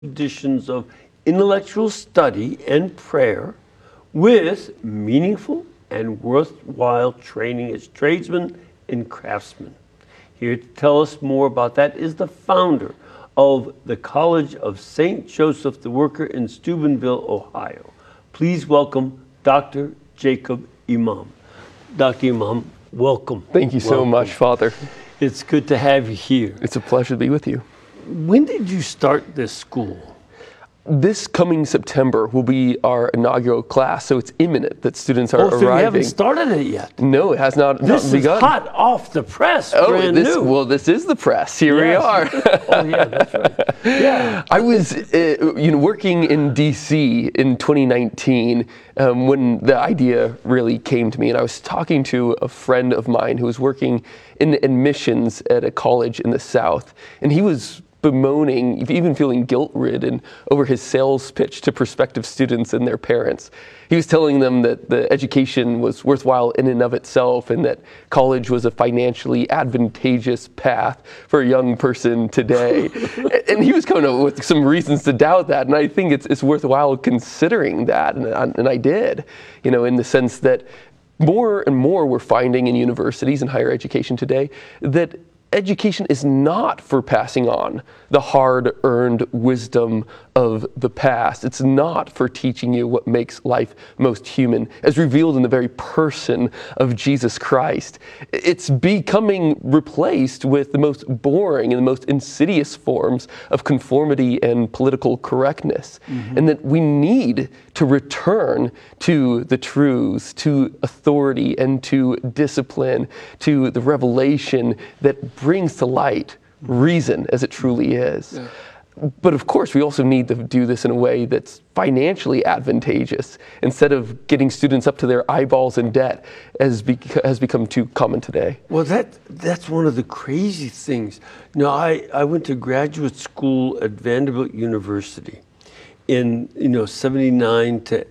Traditions of intellectual study and prayer with meaningful and worthwhile training as tradesmen and craftsmen. Here to tell us more about that is the founder of the College of St. Joseph the Worker in Steubenville, Ohio. Please welcome Dr. Jacob Imam. Dr. Imam, welcome. Thank you so much, Father. It's good to have you here. It's a pleasure to be with you. When did you start this school? This coming September will be our inaugural class, so it's imminent that students are arriving. So you haven't started it yet? No, it has not begun. This is hot off the press, brand new. Well, this is the press. Here we are. Oh, yeah, that's right. Yeah. I was working in D.C. in 2019 when the idea really came to me, and I was talking to a friend of mine who was working in admissions at a college in the South, and he was bemoaning, even feeling guilt-ridden over his sales pitch to prospective students and their parents. He was telling them that the education was worthwhile in and of itself and that college was a financially advantageous path for a young person today. And he was coming up with some reasons to doubt that, and I think it's worthwhile considering that, and I did, in the sense that more and more we're finding in universities and higher education today that education is not for passing on the hard-earned wisdom of the past. It's not for teaching you what makes life most human, as revealed in the very person of Jesus Christ. It's becoming replaced with the most boring and the most insidious forms of conformity and political correctness. And that we need to return to the truths, to authority, and to discipline, to the revelation that brings to light reason as it truly is. Yeah. But of course, we also need to do this in a way that's financially advantageous instead of getting students up to their eyeballs in debt, as has become too common today. Well, that's one of the crazy things. I went to graduate school at Vanderbilt University in 79 to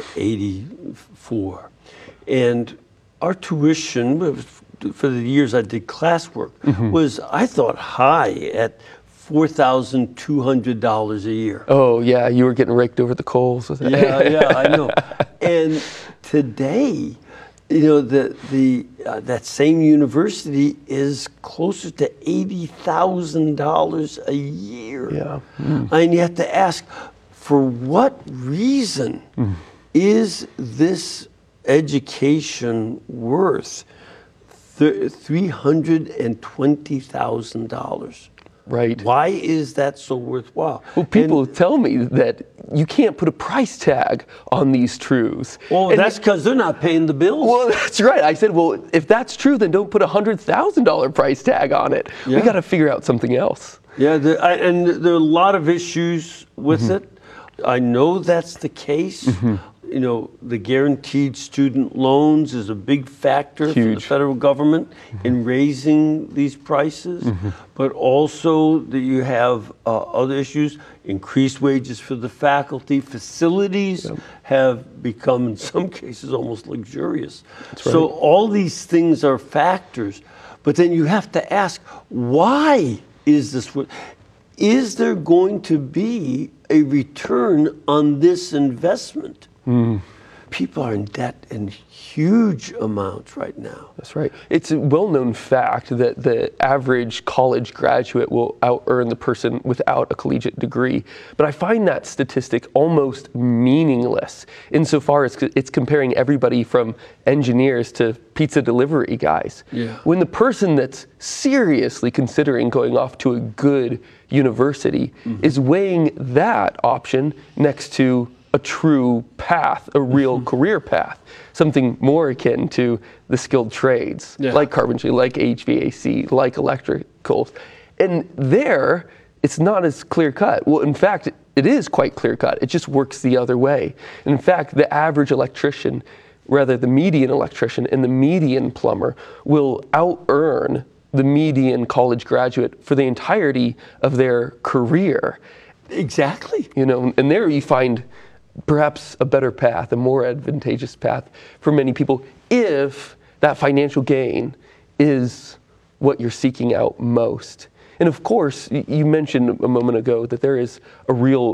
84, and our tuition for the years I did classwork was, I thought, high at $4,200 a year. Oh yeah, you were getting raked over the coals with that. Yeah, I know. And today, that same university is closer to $80,000 a year. Yeah. And you have to ask, for what reason is this education worth $320,000? Right. Why is that so worthwhile? Well, people tell me that you can't put a price tag on these truths. Well, that's because they're not paying the bills. Well, that's right. I said, well, if that's true, then don't put a $100,000 price tag on it. Yeah. We got to figure out something else. Yeah, and there are a lot of issues with it. I know that's the case. The guaranteed student loans is a big factor for the federal government in raising these prices, but also that you have other issues, increased wages for the faculty, facilities have become, in some cases, almost luxurious. That's right. So all these things are factors, but then you have to ask, why is this? Is there going to be a return on this investment? People are in debt in huge amounts right now. That's right. It's a well-known fact that the average college graduate will out-earn the person without a collegiate degree. But I find that statistic almost meaningless insofar as it's comparing everybody from engineers to pizza delivery guys. Yeah. When the person that's seriously considering going off to a good university is weighing that option next to a true path, a real career path, something more akin to the skilled trades, like carpentry, like HVAC, like electricals. And there, it's not as clear-cut. Well, in fact, it is quite clear-cut. It just works the other way. In fact, the average electrician, rather the median electrician and the median plumber, will out-earn the median college graduate for the entirety of their career. Exactly. And there you find perhaps a better path, a more advantageous path for many people, if that financial gain is what you're seeking out most. And of course, you mentioned a moment ago that there is a real